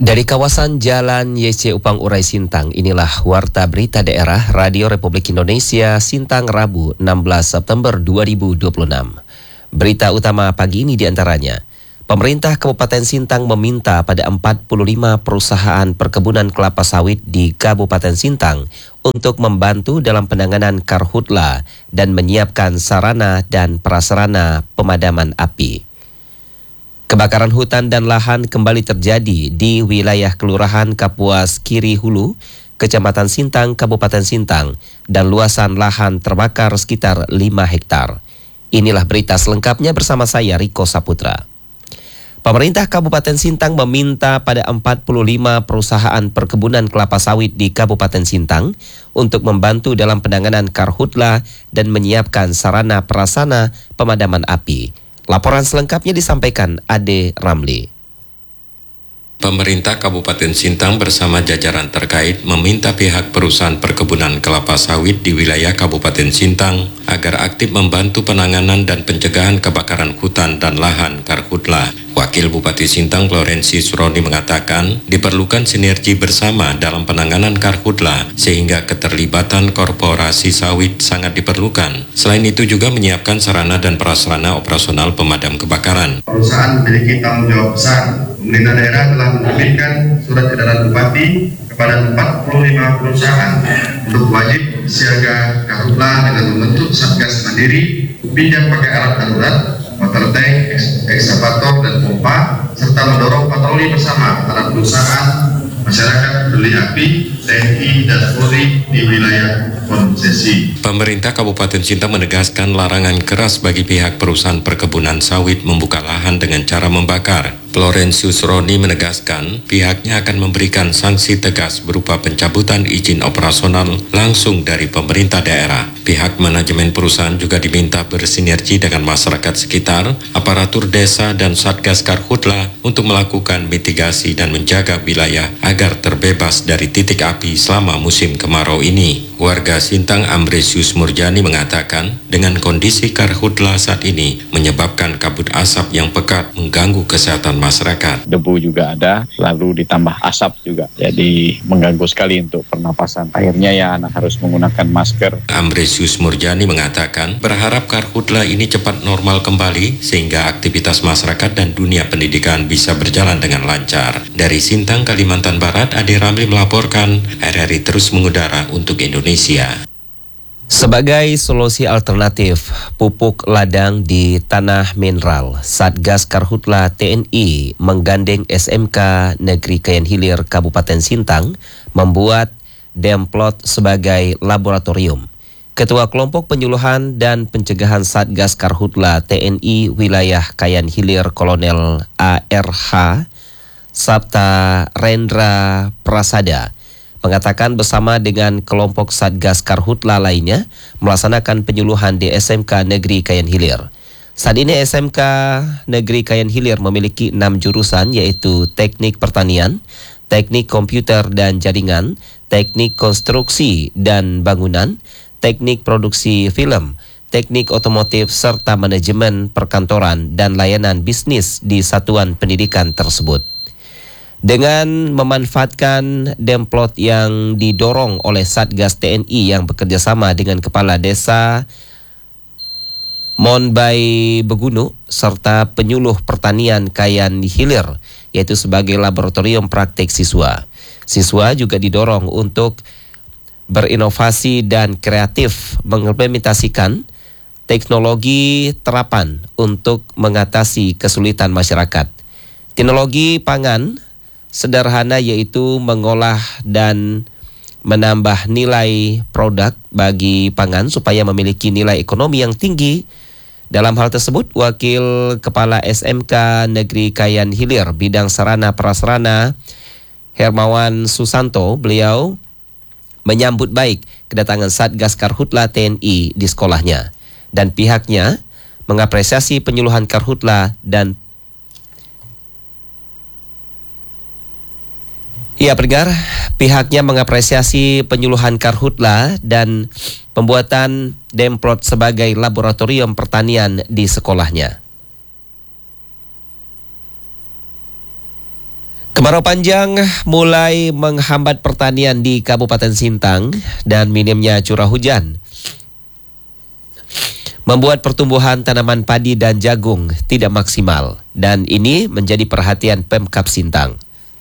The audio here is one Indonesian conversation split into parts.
Dari kawasan Jalan YC Upang Urai Sintang, inilah Warta Berita Daerah Radio Republik Indonesia Sintang Rabu 16 September 2026. Berita utama pagi ini diantaranya, pemerintah Kabupaten Sintang meminta pada 45 perusahaan perkebunan kelapa sawit di Kabupaten Sintang untuk membantu dalam penanganan karhutla dan menyiapkan sarana dan prasarana pemadaman api. Kebakaran hutan dan lahan kembali terjadi di wilayah Kelurahan Kapuas Kiri Hulu, Kecamatan Sintang, Kabupaten Sintang, dan luasan lahan terbakar sekitar 5 hektar. Inilah berita selengkapnya bersama saya, Riko Saputra. Pemerintah Kabupaten Sintang meminta pada 45 perusahaan perkebunan kelapa sawit di Kabupaten Sintang untuk membantu dalam penanganan karhutla dan menyiapkan sarana prasarana pemadaman api. Laporan selengkapnya disampaikan Ade Ramli. Pemerintah Kabupaten Sintang bersama jajaran terkait meminta pihak perusahaan perkebunan kelapa sawit di wilayah Kabupaten Sintang agar aktif membantu penanganan dan pencegahan kebakaran hutan dan lahan karhutla. Wakil Bupati Sintang Florensius Roni mengatakan diperlukan sinergi bersama dalam penanganan karhutla sehingga keterlibatan korporasi sawit sangat diperlukan. Selain itu juga menyiapkan sarana dan prasarana operasional pemadam kebakaran. Perusahaan memiliki tanggung jawab besar. Pemerintah daerah telah menerbitkan surat edaran Bupati kepada 45 perusahaan untuk wajib siaga karhutla dengan membentuk satgas mandiri, pinjam pakai alat darurat, water tank, ekskavator dan pompa, serta mendorong patroli bersama antara perusahaan, masyarakat peduli api, TNI dan Polri di wilayah konsesi. Pemerintah Kabupaten Sintang menegaskan larangan keras bagi pihak perusahaan perkebunan sawit membuka lahan dengan cara membakar. Florensius Roni menegaskan pihaknya akan memberikan sanksi tegas berupa pencabutan izin operasional langsung dari pemerintah daerah. Pihak manajemen perusahaan juga diminta bersinergi dengan masyarakat sekitar, aparatur desa dan Satgas Karhutla untuk melakukan mitigasi dan menjaga wilayah agar terbebas dari titik api selama musim kemarau ini. Warga Sintang Ambresius Murjani mengatakan dengan kondisi karhutla saat ini menyebabkan kabut asap yang pekat mengganggu kesehatan masyarakat. Debu juga ada, lalu ditambah asap juga, jadi mengganggu sekali untuk pernapasan. Akhirnya ya anak harus menggunakan masker. Ambresius Murjani mengatakan berharap karhutla ini cepat normal kembali sehingga aktivitas masyarakat dan dunia pendidikan bisa berjalan dengan lancar. Dari Sintang, Kalimantan Barat, Ade Ramli melaporkan, RRI terus mengudara untuk Indonesia. Sebagai solusi alternatif pupuk ladang di tanah mineral, Satgas Karhutla TNI menggandeng SMK Negeri Kayan Hilir Kabupaten Sintang membuat demplot sebagai laboratorium. Ketua Kelompok Penyuluhan dan Pencegahan Satgas Karhutla TNI Wilayah Kayan Hilir Kolonel ARH Sabta Rendra Prasada mengatakan bersama dengan kelompok Satgas Karhutla lainnya melaksanakan penyuluhan di SMK Negeri Kayan Hilir. Saat ini SMK Negeri Kayan Hilir memiliki 6 jurusan yaitu Teknik Pertanian, Teknik Komputer dan Jaringan, Teknik Konstruksi dan Bangunan, Teknik Produksi Film, Teknik Otomotif serta Manajemen Perkantoran dan Layanan Bisnis di satuan pendidikan tersebut. Dengan memanfaatkan demplot yang didorong oleh Satgas TNI yang bekerjasama dengan Kepala Desa Monbai Begunu serta penyuluh pertanian Kayan Hilir, yaitu sebagai laboratorium praktik siswa. Siswa juga didorong untuk berinovasi dan kreatif mengimplementasikan teknologi terapan untuk mengatasi kesulitan masyarakat. Teknologi pangan sederhana yaitu mengolah dan menambah nilai produk bagi pangan supaya memiliki nilai ekonomi yang tinggi. Dalam hal tersebut, Wakil Kepala SMK Negeri Kayan Hilir Bidang Sarana Prasarana Hermawan Susanto, beliau menyambut baik kedatangan Satgas Karhutla TNI di sekolahnya dan pihaknya mengapresiasi penyuluhan karhutla dan pendengar, pihaknya mengapresiasi penyuluhan karhutla dan pembuatan demplot sebagai laboratorium pertanian di sekolahnya. Kemarau panjang mulai menghambat pertanian di Kabupaten Sintang dan minimnya curah hujan membuat pertumbuhan tanaman padi dan jagung tidak maksimal, dan ini menjadi perhatian Pemkab Sintang.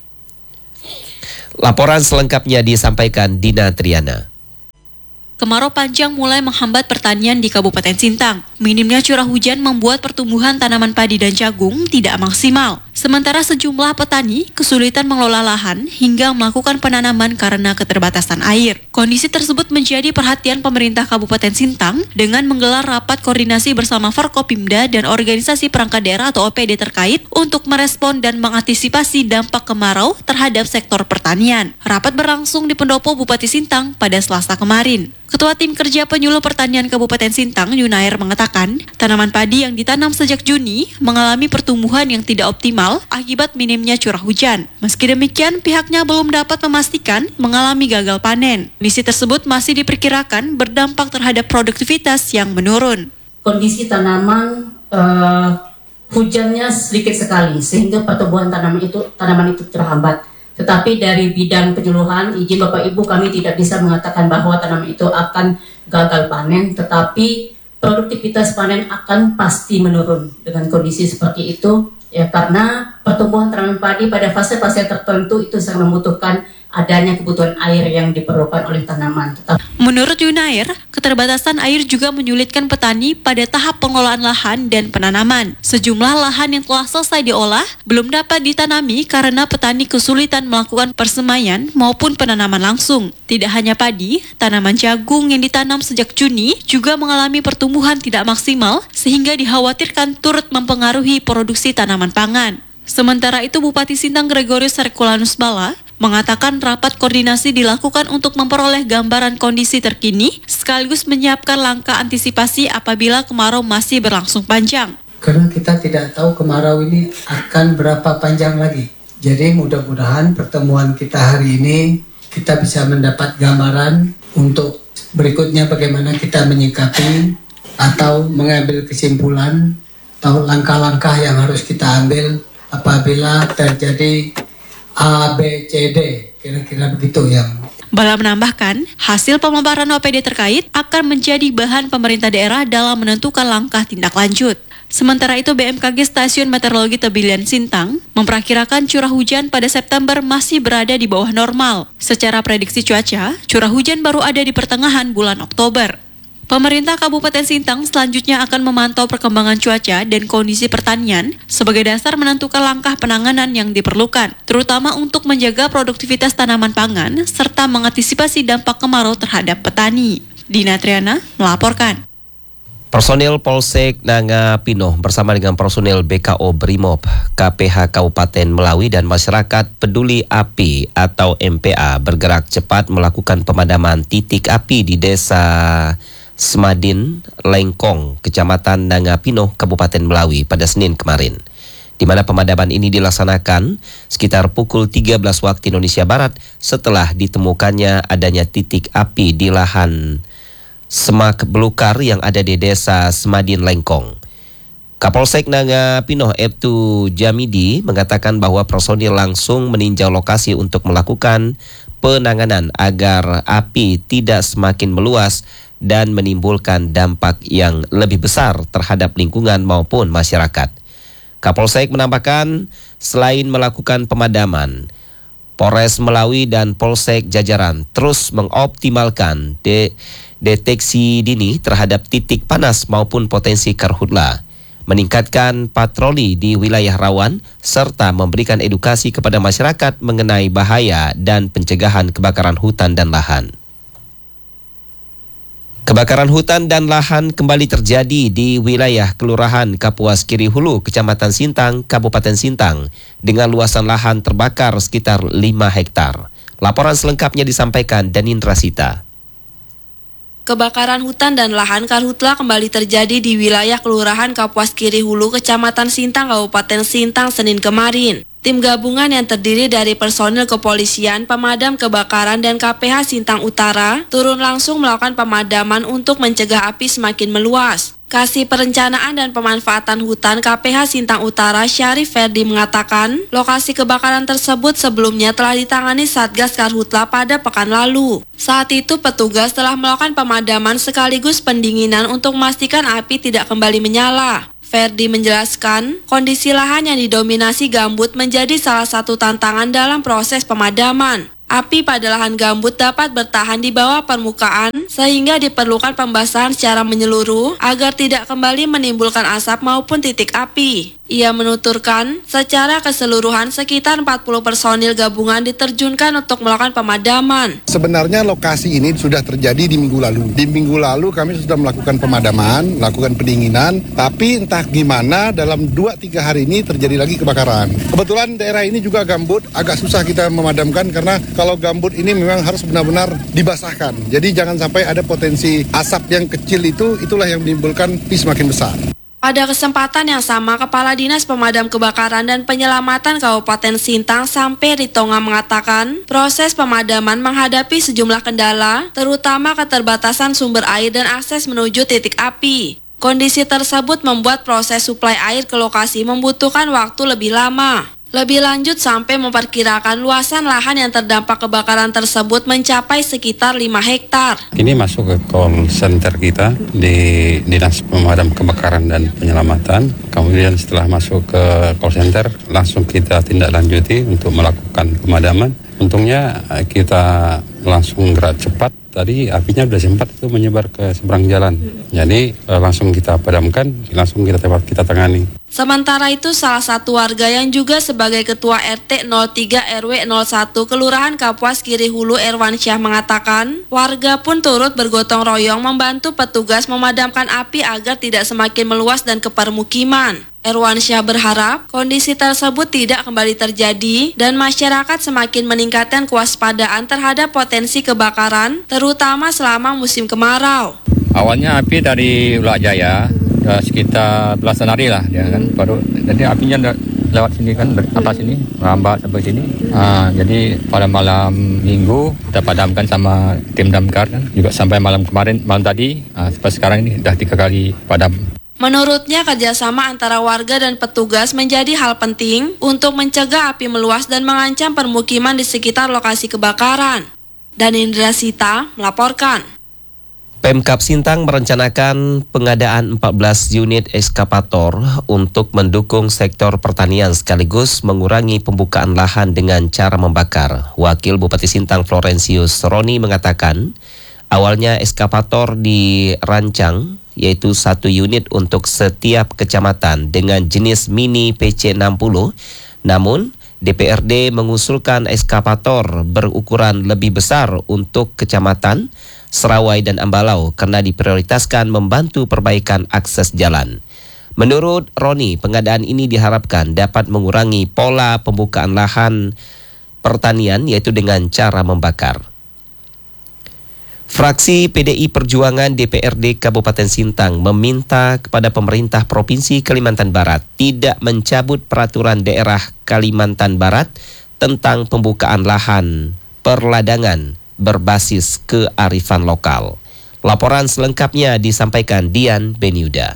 Laporan selengkapnya disampaikan Dina Triana. Kemarau panjang mulai menghambat pertanian di Kabupaten Sintang. Minimnya curah hujan membuat pertumbuhan tanaman padi dan jagung tidak maksimal. Sementara sejumlah petani kesulitan mengelola lahan hingga melakukan penanaman karena keterbatasan air. Kondisi tersebut menjadi perhatian pemerintah Kabupaten Sintang dengan menggelar rapat koordinasi bersama Forkopimda dan organisasi perangkat daerah atau OPD terkait untuk merespon dan mengantisipasi dampak kemarau terhadap sektor pertanian. Rapat berlangsung di Pendopo Bupati Sintang pada Selasa kemarin. Ketua Tim Kerja Penyuluh Pertanian Kabupaten Sintang, Yunair, mengatakan tanaman padi yang ditanam sejak Juni mengalami pertumbuhan yang tidak optimal akibat minimnya curah hujan. Meski demikian, pihaknya belum dapat memastikan mengalami gagal panen. Kondisi tersebut masih diperkirakan berdampak terhadap produktivitas yang menurun. Kondisi tanaman hujannya sedikit sekali sehingga pertumbuhan tanaman itu terhambat. Tetapi dari bidang penyuluhan, izin Bapak Ibu, kami tidak bisa mengatakan bahwa tanaman itu akan gagal panen, tetapi produktivitas panen akan pasti menurun dengan kondisi seperti itu, ya, karena pertumbuhan tanaman padi pada fase-fase tertentu itu sangat membutuhkan adanya kebutuhan air yang diperlukan oleh tanaman. Menurut Yunair, keterbatasan air juga menyulitkan petani pada tahap pengelolaan lahan dan penanaman. Sejumlah lahan yang telah selesai diolah belum dapat ditanami karena petani kesulitan melakukan persemaian maupun penanaman langsung. Tidak hanya padi, tanaman jagung yang ditanam sejak Juni juga mengalami pertumbuhan tidak maksimal sehingga dikhawatirkan turut mempengaruhi produksi tanaman pangan. Sementara itu, Bupati Sintang Gregorius Herculanus Bala mengatakan rapat koordinasi dilakukan untuk memperoleh gambaran kondisi terkini sekaligus menyiapkan langkah antisipasi apabila kemarau masih berlangsung panjang. Karena kita tidak tahu kemarau ini akan berapa panjang lagi. Jadi mudah-mudahan pertemuan kita hari ini kita bisa mendapat gambaran untuk berikutnya bagaimana kita menyikapi atau mengambil kesimpulan atau langkah-langkah yang harus kita ambil apabila terjadi A, B, C, D, kira-kira begitu yang. Bala menambahkan, hasil pemaparan OPD terkait akan menjadi bahan pemerintah daerah dalam menentukan langkah tindak lanjut. Sementara itu, BMKG Stasiun Meteorologi Tebilian Sintang memperkirakan curah hujan pada September masih berada di bawah normal. Secara prediksi cuaca, curah hujan baru ada di pertengahan bulan Oktober. Pemerintah Kabupaten Sintang selanjutnya akan memantau perkembangan cuaca dan kondisi pertanian sebagai dasar menentukan langkah penanganan yang diperlukan, terutama untuk menjaga produktivitas tanaman pangan serta mengantisipasi dampak kemarau terhadap petani. Dina Triana melaporkan. Personil Polsek Nangapino bersama dengan personil BKO Brimob, KPH Kabupaten Melawi dan masyarakat peduli api atau MPA bergerak cepat melakukan pemadaman titik api di desa Semadin, Lengkong, Kecamatan Nangapino, Kabupaten Melawi pada Senin kemarin, di mana pemadaman ini dilaksanakan sekitar pukul 13 waktu Indonesia Barat setelah ditemukannya adanya titik api di lahan semak belukar yang ada di desa Semadin, Lengkong. Kapolsek Nangapino Ibtu Jamidi mengatakan bahwa personil langsung meninjau lokasi untuk melakukan penanganan agar api tidak semakin meluas dan menimbulkan dampak yang lebih besar terhadap lingkungan maupun masyarakat. Kapolsek menambahkan, selain melakukan pemadaman, Polres Melawi dan Polsek jajaran terus mengoptimalkan deteksi dini terhadap titik panas maupun potensi karhutla, meningkatkan patroli di wilayah rawan, serta memberikan edukasi kepada masyarakat mengenai bahaya dan pencegahan kebakaran hutan dan lahan. Kebakaran hutan dan lahan kembali terjadi di wilayah Kelurahan Kapuas Kiri Hulu, Kecamatan Sintang, Kabupaten Sintang, dengan luasan lahan terbakar sekitar 5 hektar. Laporan selengkapnya disampaikan Danin Rasita. Kebakaran hutan dan lahan karhutla kembali terjadi di wilayah Kelurahan Kapuas Kiri Hulu, Kecamatan Sintang, Kabupaten Sintang, Senin kemarin. Tim gabungan yang terdiri dari personil kepolisian, pemadam kebakaran, dan KPH Sintang Utara turun langsung melakukan pemadaman untuk mencegah api semakin meluas. Kasih Perencanaan dan Pemanfaatan Hutan KPH Sintang Utara Syarif Ferdi mengatakan, lokasi kebakaran tersebut sebelumnya telah ditangani Satgas Karhutla pada pekan lalu. Saat itu petugas telah melakukan pemadaman sekaligus pendinginan untuk memastikan api tidak kembali menyala. Ferdi menjelaskan, kondisi lahan yang didominasi gambut menjadi salah satu tantangan dalam proses pemadaman. Api pada lahan gambut dapat bertahan di bawah permukaan sehingga diperlukan pembasahan secara menyeluruh agar tidak kembali menimbulkan asap maupun titik api. Ia menuturkan, secara keseluruhan sekitar 40 personil gabungan diterjunkan untuk melakukan pemadaman. Sebenarnya lokasi ini sudah terjadi di minggu lalu. Di minggu lalu kami sudah melakukan pemadaman, melakukan pendinginan, tapi entah gimana dalam 2-3 hari ini terjadi lagi kebakaran. Kebetulan daerah ini juga gambut, agak susah kita memadamkan karena kalau gambut ini memang harus benar-benar dibasahkan. Jadi jangan sampai ada potensi asap yang kecil itulah yang menimbulkan api semakin besar. Pada kesempatan yang sama, Kepala Dinas Pemadam Kebakaran dan Penyelamatan Kabupaten Sintang Sampai Ritonga mengatakan, proses pemadaman menghadapi sejumlah kendala, terutama keterbatasan sumber air dan akses menuju titik api. Kondisi tersebut membuat proses suplai air ke lokasi membutuhkan waktu lebih lama. Lebih lanjut sampai memperkirakan luasan lahan yang terdampak kebakaran tersebut mencapai sekitar 5 hektar. Ini masuk ke call center kita di Dinas Pemadam Kebakaran dan Penyelamatan. Kemudian setelah masuk ke call center, langsung kita tindak lanjuti untuk melakukan pemadaman. Untungnya kita langsung gerak cepat. Tadi apinya sudah sempat itu menyebar ke seberang jalan. Jadi langsung kita padamkan, langsung kita tangani. Sementara itu salah satu warga yang juga sebagai Ketua RT 03 RW 01 Kelurahan Kapuas Kiri Hulu Erwansyah mengatakan, warga pun turut bergotong royong membantu petugas memadamkan api agar tidak semakin meluas dan ke permukiman. Erwansyah berharap kondisi tersebut tidak kembali terjadi dan masyarakat semakin meningkatkan kewaspadaan terhadap potensi kebakaran, terutama selama musim kemarau. Awalnya api dari Ulak Jaya, sekitar belasan hari lah dia kan, baru jadi apinya lewat sini kan, atas sini, merambat sampai sini. Jadi pada malam minggu kita padamkan sama tim damkar kan, juga sampai malam tadi, sampai sekarang ini sudah 3 kali padam. Menurutnya, kerjasama antara warga dan petugas menjadi hal penting untuk mencegah api meluas dan mengancam permukiman di sekitar lokasi kebakaran. Dan Indra Sita melaporkan. Pemkab Sintang merencanakan pengadaan 14 unit ekskavator untuk mendukung sektor pertanian sekaligus mengurangi pembukaan lahan dengan cara membakar. Wakil Bupati Sintang Florensius Roni mengatakan, awalnya ekskavator dirancang yaitu 1 unit untuk setiap kecamatan dengan jenis mini PC60. Namun, DPRD mengusulkan ekskavator berukuran lebih besar untuk kecamatan Serawai dan Ambalau karena diprioritaskan membantu perbaikan akses jalan. Menurut Roni, pengadaan ini diharapkan dapat mengurangi pola pembukaan lahan pertanian yaitu dengan cara membakar. Fraksi PDI Perjuangan DPRD Kabupaten Sintang meminta kepada pemerintah Provinsi Kalimantan Barat tidak mencabut peraturan daerah Kalimantan Barat tentang pembukaan lahan perladangan berbasis kearifan lokal. Laporan selengkapnya disampaikan Dian Beniuda.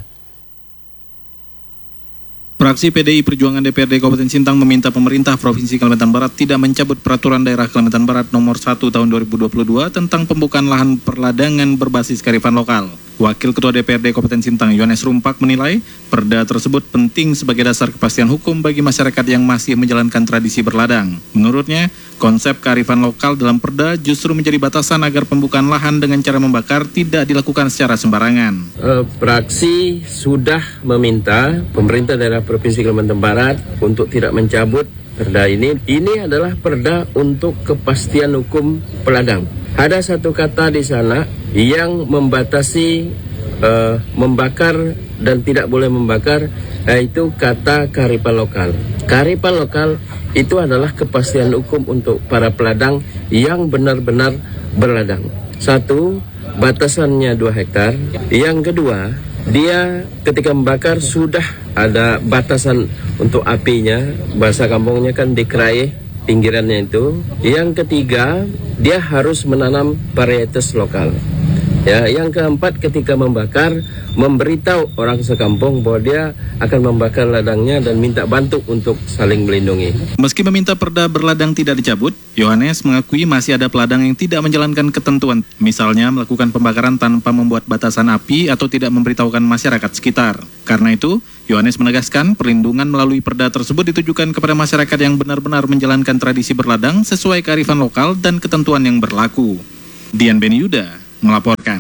Fraksi PDI Perjuangan DPRD Kabupaten Sintang meminta pemerintah Provinsi Kalimantan Barat tidak mencabut peraturan daerah Kalimantan Barat nomor 1 tahun 2022 tentang pembukaan lahan perladangan berbasis kearifan lokal. Wakil Ketua DPRD Kabupaten Sintang Yohanes Rumpak menilai perda tersebut penting sebagai dasar kepastian hukum bagi masyarakat yang masih menjalankan tradisi berladang. Menurutnya, konsep kearifan lokal dalam perda justru menjadi batasan agar pembukaan lahan dengan cara membakar tidak dilakukan secara sembarangan. Fraksi sudah meminta pemerintah daerah Provinsi Kalimantan Barat untuk tidak mencabut perda ini. Ini adalah perda untuk kepastian hukum peladang. Ada satu kata di sana yang membatasi membakar dan tidak boleh membakar, yaitu kata kearifan lokal. Kearifan lokal itu adalah kepastian hukum untuk para peladang yang benar-benar berladang. 1, batasannya 2 hektar. Yang kedua, dia ketika membakar sudah ada batasan untuk apinya, bahasa kampungnya kan dikerai pinggirannya itu. Yang ketiga, dia harus menanam varietas lokal. Ya, yang keempat, ketika membakar, memberitahu orang sekampung bahwa dia akan membakar ladangnya dan minta bantu untuk saling melindungi. Meski meminta perda berladang tidak dicabut, Yohanes mengakui masih ada peladang yang tidak menjalankan ketentuan, misalnya melakukan pembakaran tanpa membuat batasan api atau tidak memberitahukan masyarakat sekitar. Karena itu, Yohanes menegaskan perlindungan melalui perda tersebut ditujukan kepada masyarakat yang benar-benar menjalankan tradisi berladang sesuai kearifan lokal dan ketentuan yang berlaku. Dian Beni Yuda melaporkan.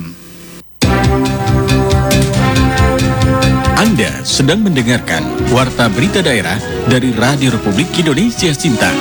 Anda sedang mendengarkan Warta Berita Daerah dari Radio Republik Indonesia Sintang.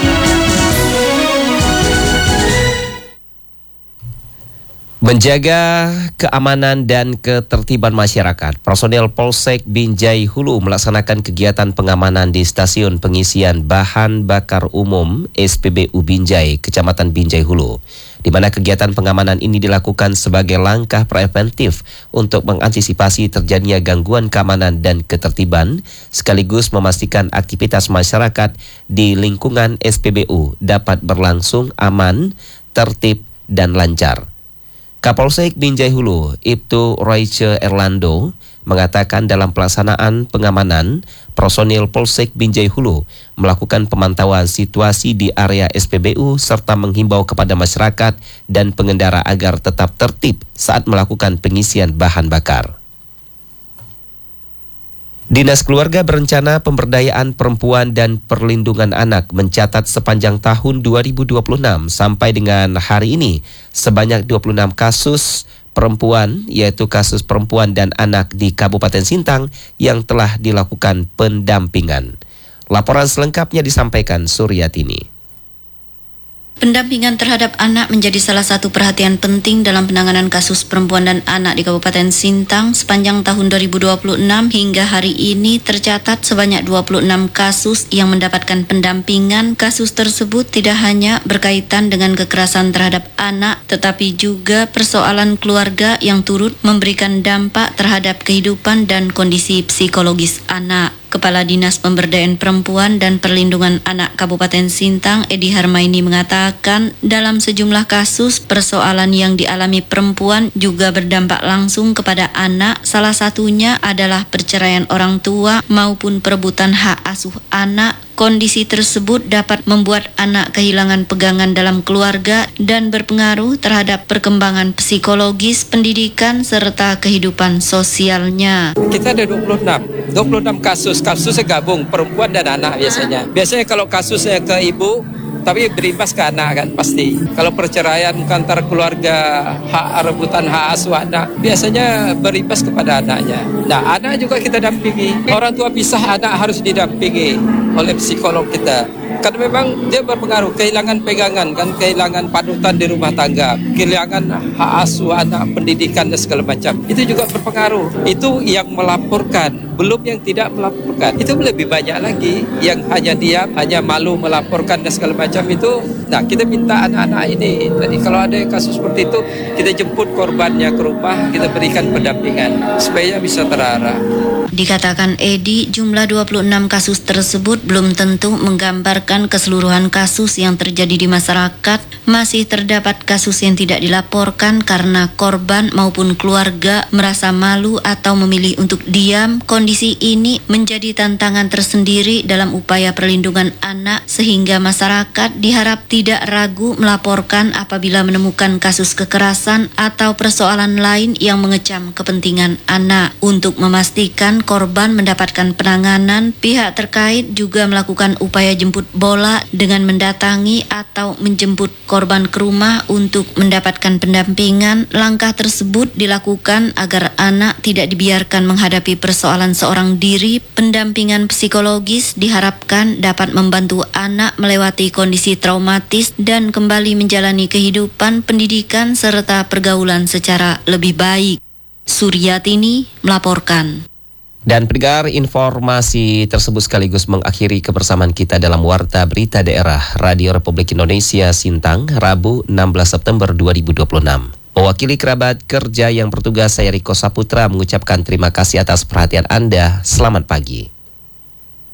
Menjaga keamanan dan ketertiban masyarakat, personel Polsek Binjai Hulu melaksanakan kegiatan pengamanan di stasiun pengisian bahan bakar umum SPBU Binjai, Kecamatan Binjai Hulu, di mana kegiatan pengamanan ini dilakukan sebagai langkah preventif untuk mengantisipasi terjadinya gangguan keamanan dan ketertiban, sekaligus memastikan aktivitas masyarakat di lingkungan SPBU dapat berlangsung aman, tertib, dan lancar. Kapolsek Binjai Hulu, Ibtu Royce Erlando, mengatakan dalam pelaksanaan pengamanan, personil Polsek Binjai Hulu melakukan pemantauan situasi di area SPBU serta menghimbau kepada masyarakat dan pengendara agar tetap tertib saat melakukan pengisian bahan bakar. Dinas Keluarga Berencana Pemberdayaan Perempuan dan Perlindungan Anak mencatat sepanjang tahun 2026 sampai dengan hari ini sebanyak 26 kasus perempuan, yaitu kasus perempuan dan anak di Kabupaten Sintang yang telah dilakukan pendampingan. Laporan selengkapnya disampaikan Suryatini. Pendampingan terhadap anak menjadi salah satu perhatian penting dalam penanganan kasus perempuan dan anak di Kabupaten Sintang. Sepanjang tahun 2026 hingga hari ini tercatat sebanyak 26 kasus yang mendapatkan pendampingan. Kasus tersebut tidak hanya berkaitan dengan kekerasan terhadap anak, tetapi juga persoalan keluarga yang turut memberikan dampak terhadap kehidupan dan kondisi psikologis anak. Kepala Dinas Pemberdayaan Perempuan dan Perlindungan Anak Kabupaten Sintang, Edi Harmaini, mengatakan dalam sejumlah kasus persoalan yang dialami perempuan juga berdampak langsung kepada anak. Salah satunya adalah perceraian orang tua maupun perebutan hak asuh anak. Kondisi tersebut dapat membuat anak kehilangan pegangan dalam keluarga dan berpengaruh terhadap perkembangan psikologis, pendidikan, serta kehidupan sosialnya. Kita ada 26 kasusnya gabung perempuan dan anak biasanya. Biasanya kalau kasusnya ke ibu, tapi berimbas ke anak kan pasti. Kalau perceraian antar keluarga, rebutan hak asuh anak, biasanya berimbas kepada anaknya. Nah, anak juga kita dampingi. Orang tua pisah, anak harus didampingi oleh psikolog kita. Karena memang dia berpengaruh, kehilangan pegangan kan, kehilangan panutan di rumah tangga, kehilangan hak asuh anak, pendidikan dan segala macam. Itu juga berpengaruh. Itu yang melaporkan, belum yang tidak melaporkan. Itu lebih banyak lagi yang hanya diam, hanya malu melaporkan dan segala macam itu. Nah, kita minta anak-anak ini. Jadi kalau ada kasus seperti itu, kita jemput korbannya ke rumah, kita berikan pendampingan supaya bisa terarah. Dikatakan Edi, jumlah 26 kasus tersebut belum tentu menggambarkan keseluruhan kasus yang terjadi di masyarakat. Masih terdapat kasus yang tidak dilaporkan karena korban maupun keluarga merasa malu atau memilih untuk diam. Kondisi ini menjadi tantangan tersendiri dalam upaya perlindungan anak, sehingga masyarakat diharap tidak ragu melaporkan apabila menemukan kasus kekerasan atau persoalan lain yang mengecam kepentingan anak. Untuk memastikan korban mendapatkan penanganan, pihak terkait juga melakukan upaya jemput bola dengan mendatangi atau menjemput korban ke rumah untuk mendapatkan pendampingan. Langkah tersebut dilakukan agar anak tidak dibiarkan menghadapi persoalan seorang diri. Pendampingan psikologis diharapkan dapat membantu anak melewati kondisi traumatis dan kembali menjalani kehidupan, pendidikan, serta pergaulan secara lebih baik. Suryatini melaporkan. Dan pendengar, informasi tersebut sekaligus mengakhiri kebersamaan kita dalam Warta Berita Daerah Radio Republik Indonesia Sintang, Rabu 16 September 2026. Mewakili kerabat kerja yang bertugas, saya Riko Saputra mengucapkan terima kasih atas perhatian Anda. Selamat pagi.